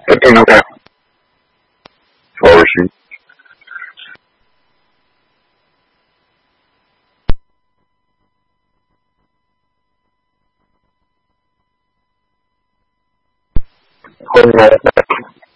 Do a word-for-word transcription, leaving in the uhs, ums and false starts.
fifteen, okay. Forward sheet. Holding right at that.